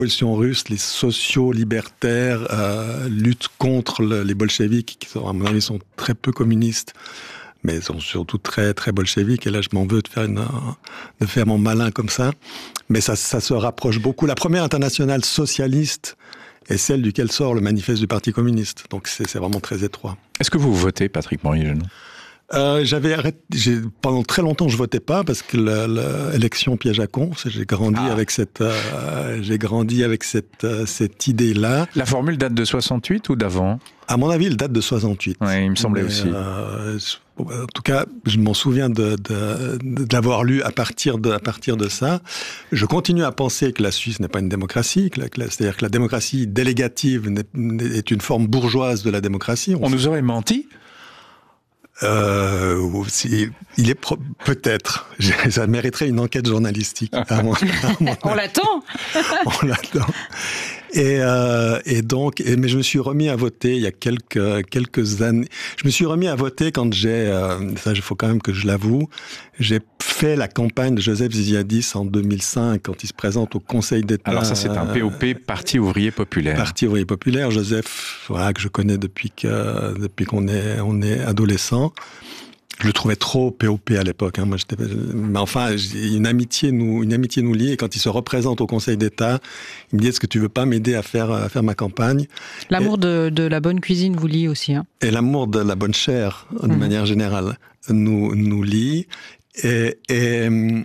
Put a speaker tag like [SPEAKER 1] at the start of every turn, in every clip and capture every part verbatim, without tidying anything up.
[SPEAKER 1] La révolution russe, les sociaux-libertaires euh, luttent contre le, les bolcheviks, qui sont, à mon avis, sont très peu communistes, mais sont surtout très très bolcheviques. Et là, je m'en veux de faire une, de faire mon malin comme ça. Mais ça, ça se rapproche beaucoup. La première internationale socialiste est celle duquel sort le manifeste du Parti communiste. Donc c'est, c'est vraiment très étroit.
[SPEAKER 2] Est-ce que vous votez, Patrick Morillo ?
[SPEAKER 1] Euh, j'avais arrêté, j'ai, pendant très longtemps, je votais pas parce que l'élection piège à con. J'ai grandi ah. avec cette, euh, j'ai grandi avec cette euh, cette idée-là.
[SPEAKER 2] La formule date de soixante-huit ou d'avant ?
[SPEAKER 1] À mon avis, elle date de soixante-huit.
[SPEAKER 2] Oui, il me semblait Mais, aussi.
[SPEAKER 1] Euh, en tout cas, je m'en souviens de, de, de, de l'avoir lu à partir de, à partir de ça. Je continue à penser que la Suisse n'est pas une démocratie, que la, que la, c'est-à-dire que la démocratie délégative n'est, est une forme bourgeoise de la démocratie.
[SPEAKER 2] On, On nous aurait menti ?
[SPEAKER 1] Euh, il est pro- peut-être. Ça mériterait une enquête journalistique. À mon, à mon
[SPEAKER 3] On l'attend.
[SPEAKER 1] On l'attend. Et, euh, et donc, et, mais je me suis remis à voter il y a quelques quelques années. Je me suis remis à voter quand j'ai, euh, ça, il faut quand même que je l'avoue, j'ai fait la campagne de Joseph Ziziadis en deux mille cinq quand il se présente au Conseil d'État.
[SPEAKER 2] Alors ça, c'est un P O P, Parti ouvrier populaire.
[SPEAKER 1] Parti ouvrier populaire. Joseph, voilà, que je connais depuis que depuis qu'on est on est adolescent. Je le trouvais trop P O P à l'époque. Hein. Moi, j'étais... Mais enfin, une amitié nous, une amitié nous lie. Et quand il se représente au Conseil d'État, il me dit: est-ce que tu veux pas m'aider à faire, à faire ma campagne ?
[SPEAKER 3] L'amour
[SPEAKER 1] et...
[SPEAKER 3] de, de la bonne cuisine vous lie aussi. Hein.
[SPEAKER 1] Et l'amour de la bonne chair, de mmh. manière générale, nous, nous lie. Et, et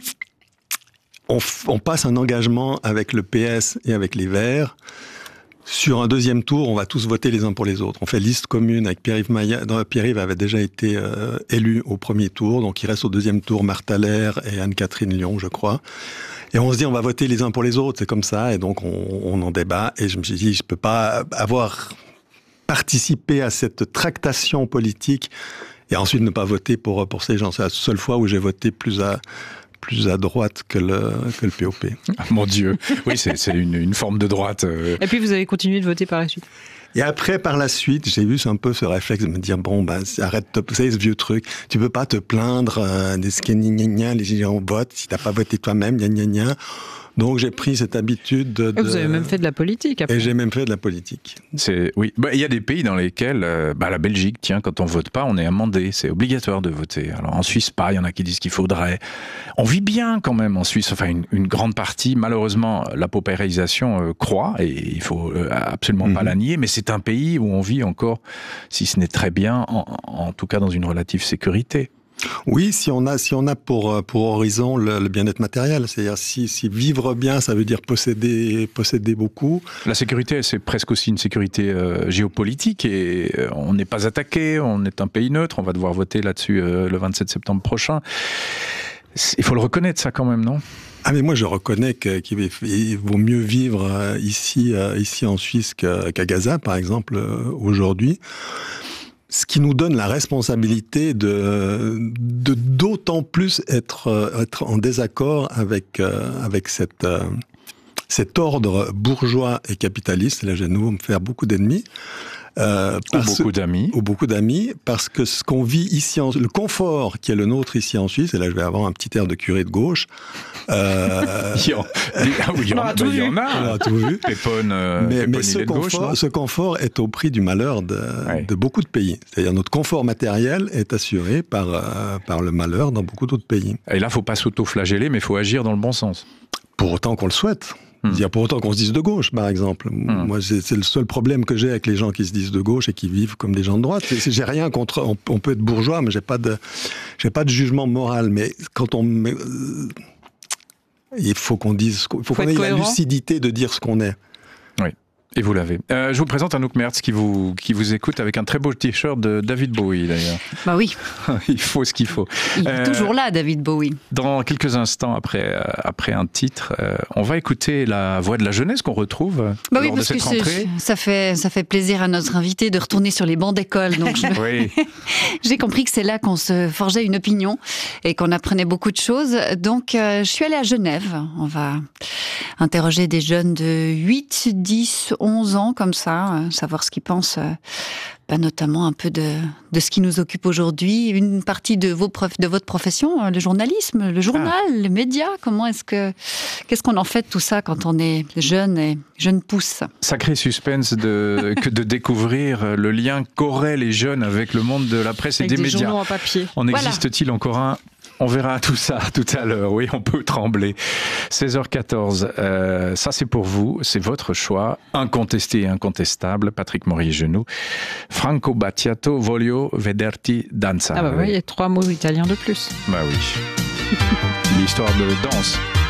[SPEAKER 1] on, on passe un engagement avec le P S et avec les Verts. Sur un deuxième tour, on va tous voter les uns pour les autres. On fait liste commune avec Pierre-Yves Maillard. Non, Pierre-Yves avait déjà été euh, élu au premier tour, donc il reste au deuxième tour Martha Lair et Anne-Catherine Lyon, je crois. Et on se dit, on va voter les uns pour les autres, c'est comme ça, et donc on, on en débat. Et je me suis dit, je peux pas avoir participé à cette tractation politique et ensuite ne pas voter pour, pour ces gens. C'est la seule fois où j'ai voté plus à... plus à droite que le, que le P O P.
[SPEAKER 2] Ah, mon Dieu. Oui, c'est, c'est une, une forme de droite. Euh...
[SPEAKER 3] Et puis vous avez continué de voter par la suite.
[SPEAKER 1] Et après, par la suite, j'ai eu un peu ce réflexe de me dire, bon, ben, arrête de, vous savez, ce vieux truc, tu peux pas te plaindre euh, des gna les gens votent, si t'as pas voté toi-même, gna gna gna. Donc j'ai pris cette habitude de...
[SPEAKER 3] Et vous avez même fait de la politique après.
[SPEAKER 1] Et j'ai même fait de la politique.
[SPEAKER 2] C'est, oui, bah, il y a des pays dans lesquels, euh, bah, la Belgique, tiens, quand on vote pas, on est amendé, c'est obligatoire de voter. Alors en Suisse, pas, il y en a qui disent qu'il faudrait. On vit bien quand même en Suisse, enfin une, une grande partie, malheureusement, la paupérisation euh, croît, et il faut euh, absolument mmh. pas la nier, mais c'est un pays où on vit encore, si ce n'est très bien, en, en tout cas dans une relative sécurité.
[SPEAKER 1] Oui, si on a si on a pour pour horizon le, le bien-être matériel, c'est-à-dire si si vivre bien, ça veut dire posséder posséder beaucoup.
[SPEAKER 2] La sécurité, c'est presque aussi une sécurité euh, géopolitique et euh, on n'est pas attaqué, on est un pays neutre, on va devoir voter là-dessus euh, le vingt-sept septembre prochain. Il faut le reconnaître ça quand même, non ?
[SPEAKER 1] Ah mais moi je reconnais que, qu'il vaut mieux vivre ici ici en Suisse qu'à, qu'à Gaza par exemple aujourd'hui. Ce qui nous donne la responsabilité de, de d'autant plus être, être en désaccord avec, euh, avec cette, euh, cet ordre bourgeois et capitaliste. Là, je vais de nouveau me faire beaucoup d'ennemis.
[SPEAKER 2] Euh, ou beaucoup d'amis.
[SPEAKER 1] Ou beaucoup d'amis, parce que ce qu'on vit ici, en, le confort qui est le nôtre ici en Suisse, et là je vais avoir un petit air de curé de gauche. Euh,
[SPEAKER 2] il y en, ah oui, il y en,
[SPEAKER 3] on a tout
[SPEAKER 2] bah,
[SPEAKER 3] vu.
[SPEAKER 2] Il y en a.
[SPEAKER 1] On a tout vu.
[SPEAKER 2] Pépone, euh,
[SPEAKER 1] mais
[SPEAKER 2] Pépone,
[SPEAKER 1] mais ce, confort, gauche, ce confort est au prix du malheur de, ouais. de beaucoup de pays. C'est-à-dire notre confort matériel est assuré par, euh, par le malheur dans beaucoup d'autres pays.
[SPEAKER 2] Et là, il ne faut pas s'auto-flageller, mais il faut agir dans le bon sens.
[SPEAKER 1] Pour autant qu'on le souhaite. Dire pour autant qu'on se dise de gauche, par exemple. Mmh. Moi, c'est, c'est le seul problème que j'ai avec les gens qui se disent de gauche et qui vivent comme des gens de droite. C'est, c'est, j'ai rien contre. On, on peut être bourgeois, mais j'ai pas de, j'ai pas de jugement moral. Mais quand on, euh, il faut qu'on dise, il faut, faut qu'on ait cohérent. La lucidité de dire ce qu'on est.
[SPEAKER 2] Oui. Et vous l'avez. Euh, je vous présente Anouk Merz qui vous, qui vous écoute avec un très beau t-shirt de David Bowie d'ailleurs.
[SPEAKER 3] Bah oui.
[SPEAKER 2] Il faut ce qu'il faut.
[SPEAKER 3] Il est euh, toujours là, David Bowie.
[SPEAKER 2] Dans quelques instants après, euh, après un titre, euh, on va écouter la voix de la jeunesse qu'on retrouve
[SPEAKER 3] bah
[SPEAKER 2] lors
[SPEAKER 3] oui,
[SPEAKER 2] de
[SPEAKER 3] parce
[SPEAKER 2] cette
[SPEAKER 3] que
[SPEAKER 2] rentrée.
[SPEAKER 3] Ça fait, ça fait plaisir à notre invité de retourner sur les bancs d'école. Donc je... oui. J'ai compris que c'est là qu'on se forgeait une opinion et qu'on apprenait beaucoup de choses. Donc euh, je suis allée à Genève. On va interroger des jeunes de huit, dix, onze ans comme ça, euh, savoir ce qu'ils pensent euh, bah, notamment un peu de, de ce qui nous occupe aujourd'hui, une partie de, vos prof, de votre profession, le journalisme, le journal, ah. les médias. Comment est-ce que, qu'est-ce qu'on en fait de tout ça quand on est jeune et jeune pousse?
[SPEAKER 2] Sacré suspense de, que de découvrir le lien qu'auraient les jeunes avec le monde de la presse
[SPEAKER 4] avec
[SPEAKER 2] et des,
[SPEAKER 4] des
[SPEAKER 2] médias.
[SPEAKER 4] Journaux en papier.
[SPEAKER 2] En voilà. Existe-t-il encore un? On verra tout ça tout à l'heure. Oui, on peut trembler. seize heures quatorze. Euh, ça, c'est pour vous. C'est votre choix. Incontesté et incontestable. Patrick Morillet-Genoux. Franco Battiato, voglio vederti danzare.
[SPEAKER 4] Ah bah oui, il y a trois mots italiens de plus.
[SPEAKER 2] Bah oui. L'histoire de danse.